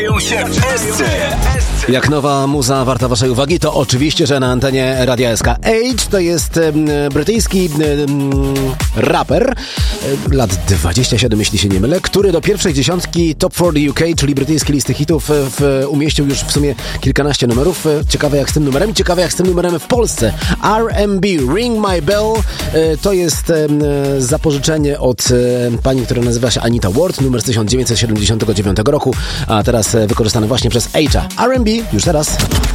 Jak nowa muza warta waszej uwagi, to oczywiście, że na antenie Radia SK. Age to jest brytyjski raper, lat 27, jeśli się nie mylę, który do pierwszej dziesiątki Top 40 UK, czyli brytyjskiej listy hitów, umieścił już w sumie kilkanaście numerów. Ciekawe jak z tym numerem i ciekawe jak z tym numerem w Polsce. R&B, Ring My Bell, to jest zapożyczenie od pani, która nazywa się Anita Ward, numer z 1979 roku, a teraz wykorzystany właśnie przez Age'a. R&B już teraz.